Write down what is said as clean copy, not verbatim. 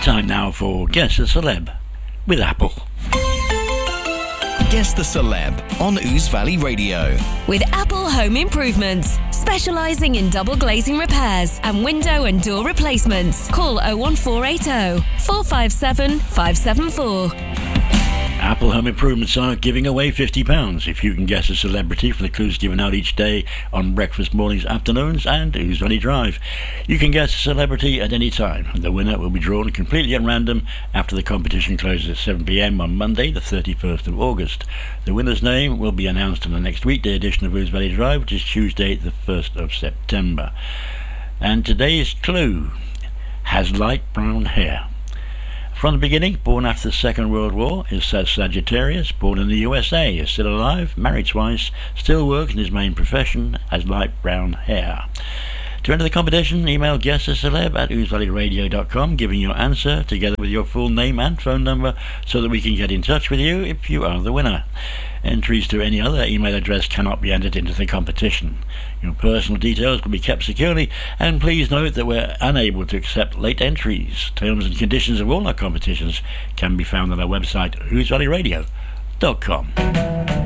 Time now for Guess the Celeb with Apple. Guess the Celeb on Ouse Valley Radio. With Apple Home Improvements, specialising in double glazing repairs and window and door replacements. Call 01480 457 574. Apple Home Improvements are giving away £50 if you can guess a celebrity from the clues given out each day on breakfast mornings, afternoons and Ouse Valley Drive. You can guess a celebrity at any time. The winner will be drawn completely at random after the competition closes at 7 p.m. on Monday the 31st of August. The winner's name will be announced on the next weekday edition of Ouse Valley Drive, which is Tuesday the 1st of September. And today's clue: has light brown hair. From the beginning, born after the Second World War, is Sagittarius, born in the USA, is still alive, married twice, still works in his main profession, has light brown hair. To enter the competition, email guesstheceleb at ousevalleyradio.com, giving your answer together with your full name and phone number so that we can get in touch with you if you are the winner. Entries to any other email address cannot be entered into the competition. Your personal details will be kept securely, and please note that we're unable to accept late entries. Terms and conditions of all our competitions can be found on our website, ousevalleyradio.com.